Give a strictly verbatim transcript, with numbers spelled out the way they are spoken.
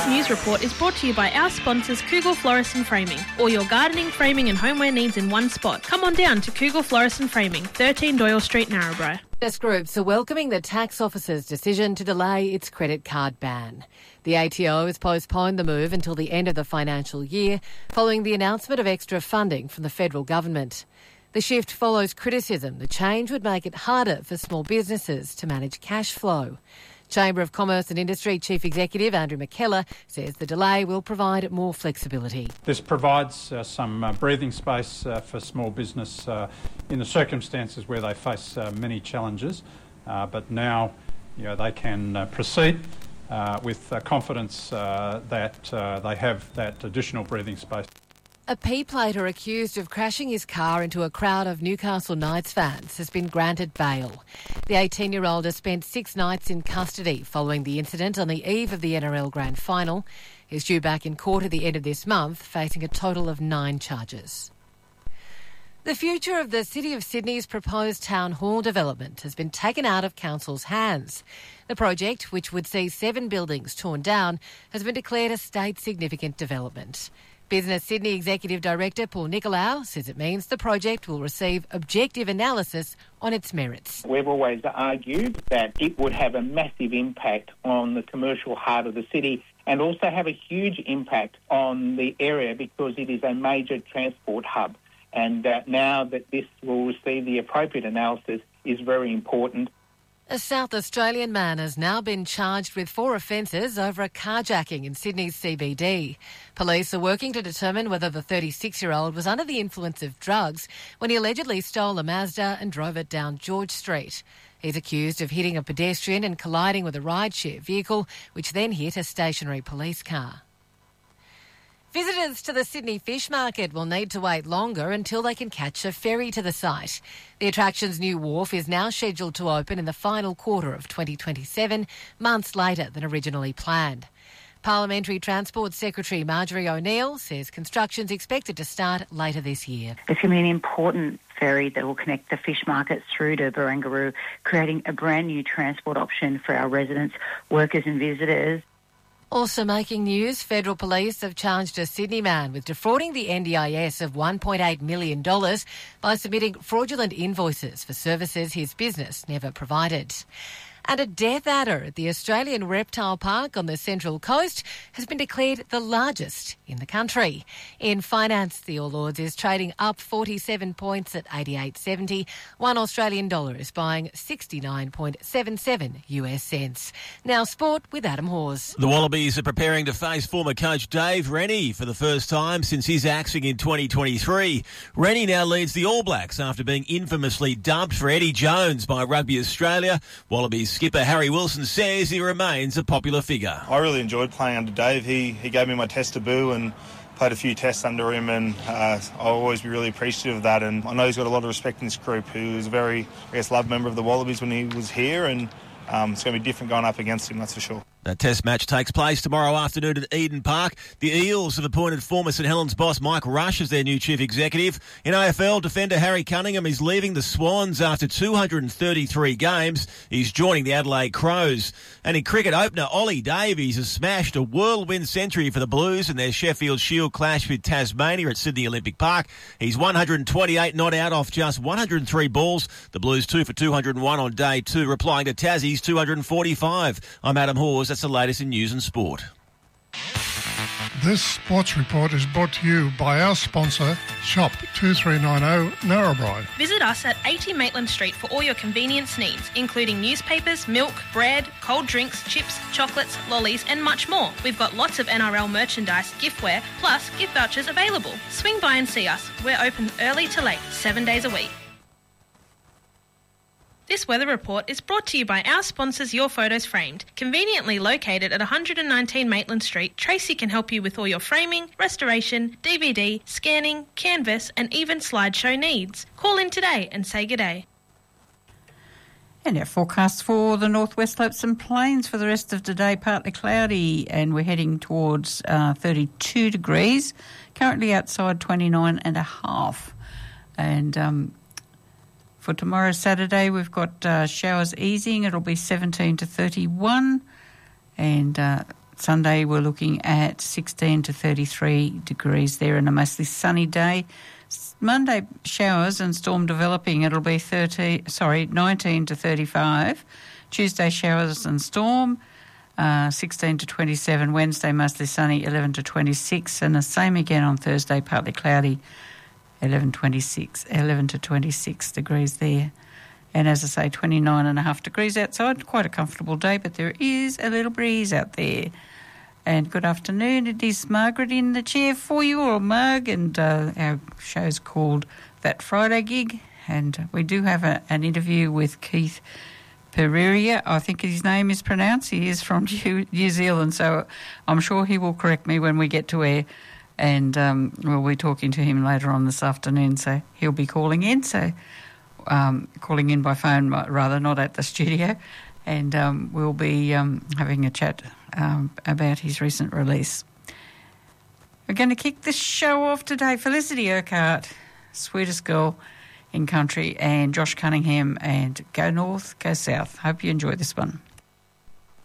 This news report is brought to you by our sponsors Kugel Florist and Framing. All your gardening, framing and homeware needs in one spot. Come on down to Kugel Florist and Framing, thirteen Doyle Street, Narrabri. Business groups are welcoming the tax office's decision to delay its credit card ban. The A T O has postponed the move until the end of the financial year following the announcement of extra funding from the federal government. The shift follows criticism the change would make it harder for small businesses to manage cash flow. Chamber of Commerce and Industry Chief Executive Andrew McKellar says the delay will provide more flexibility. This provides uh, some uh, breathing space uh, for small business uh, in the circumstances where they face uh, many challenges, uh, but now you know, they can uh, proceed uh, with uh, confidence uh, that uh, they have that additional breathing space. A P-plater accused of crashing his car into a crowd of Newcastle Knights fans has been granted bail. The eighteen-year-old has spent six nights in custody following the incident on the eve of the N R L Grand Final. He's due back in court at the end of this month, facing a total of nine charges. The future of the City of Sydney's proposed town hall development has been taken out of Council's hands. The project, which would see seven buildings torn down, has been declared a state-significant development. Business Sydney Executive Director Paul Nicolau says it means the project will receive objective analysis on its merits. We've always argued that it would have a massive impact on the commercial heart of the city and also have a huge impact on the area because it is a major transport hub. And uh, now that this will receive the appropriate analysis is very important. A South Australian man has now been charged with four offences over a carjacking in Sydney's C B D. Police are working to determine whether the thirty-six-year-old was under the influence of drugs when he allegedly stole a Mazda and drove it down George Street. He's accused of hitting a pedestrian and colliding with a rideshare vehicle, which then hit a stationary police car. Visitors to the Sydney Fish Market will need to wait longer until they can catch a ferry to the site. The attraction's new wharf is now scheduled to open in the final quarter of twenty twenty-seven, months later than originally planned. Parliamentary Transport Secretary Marjorie O'Neill says construction's expected to start later this year. It's going to be an important ferry that will connect the fish market through to Barangaroo, creating a brand new transport option for our residents, workers and visitors. Also making news, federal police have charged a Sydney man with defrauding the N D I S of one point eight million dollars by submitting fraudulent invoices for services his business never provided. And a death adder at the Australian Reptile Park on the Central Coast has been declared the largest in the country. In finance, the All Ords is trading up forty-seven points at eighty-eight seventy. One Australian dollar is buying sixty-nine point seven seven US cents. Now sport with Adam Hawes. The Wallabies are preparing to face former coach Dave Rennie for the first time since his axing in twenty twenty-three. Rennie now leads the All Blacks after being infamously dubbed for Eddie Jones by Rugby Australia. Wallabies skipper Harry Wilson says he remains a popular figure. I really enjoyed playing under Dave. He he gave me my test debut and played a few tests under him, and uh, I'll always be really appreciative of that. And I know he's got a lot of respect in this group. He was a very, I guess, loved member of the Wallabies when he was here, and um, it's going to be different going up against him, that's for sure. That test match takes place tomorrow afternoon at Eden Park. The Eels have appointed former St Helens boss Mike Rush as their new chief executive. In A F L, defender Harry Cunningham is leaving the Swans after two hundred thirty-three games. He's joining the Adelaide Crows. And in cricket, opener Ollie Davies has smashed a whirlwind century for the Blues in their Sheffield Shield clash with Tasmania at Sydney Olympic Park. He's one hundred twenty-eight not out off just one hundred three balls. The Blues two for two hundred one on day two, replying to Tassie's two hundred forty-five. I'm Adam Hawes. That's the latest in news and sport. This sports report is brought to you by our sponsor, Shop two three nine zero Narrabri. Visit us at eighty Maitland Street for all your convenience needs, including newspapers, milk, bread, cold drinks, chips, chocolates, lollies and much more. We've got lots of N R L merchandise, giftware, plus gift vouchers available. Swing by and see us. We're open early to late, seven days a week. This weather report is brought to you by our sponsors Your Photos Framed. Conveniently located at one hundred nineteen Maitland Street, Tracy can help you with all your framing, restoration, D V D, scanning, canvas and even slideshow needs. Call in today and say good day. And our forecast for the northwest slopes and plains for the rest of today, partly cloudy, and we're heading towards uh, thirty-two degrees. Currently outside twenty-nine and a half. And um, for tomorrow, Saturday, we've got uh, showers easing. It'll be seventeen to thirty-one, and uh, Sunday we're looking at sixteen to thirty-three degrees there and a mostly sunny day. Monday showers and storm developing. It'll be thirty, sorry, nineteen to thirty-five. Tuesday showers and storm, uh, sixteen to twenty-seven. Wednesday mostly sunny, eleven to twenty-six. And the same again on Thursday, partly cloudy, eleven twenty-six, eleven to twenty-six degrees there. And as I say, twenty-nine and a half degrees outside. Quite a comfortable day, but there is a little breeze out there. And good afternoon. It is Margaret in the chair for you, or Marg, and uh, our show's called That Friday Gig. And we do have a, an interview with Keith Pereira. I think his name is pronounced. He is from New Zealand, so I'm sure he will correct me when we get to air. And um, we'll be talking to him later on this afternoon, so he'll be calling in. So um, calling in by phone, rather, not at the studio. And um, we'll be um, having a chat um, about his recent release. We're going to kick the show off today. Felicity Urquhart, Sweetest Girl in Country, and Josh Cunningham, and Go North, Go South. Hope you enjoy this one.